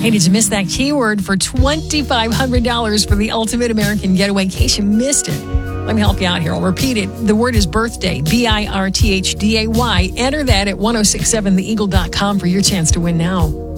Hey, did you miss that keyword for $2,500 for the ultimate American getaway? In case you missed it, let me help you out here. I'll repeat it. The word is birthday, BIRTHDAY. Enter that at 1067theeagle.com for your chance to win now.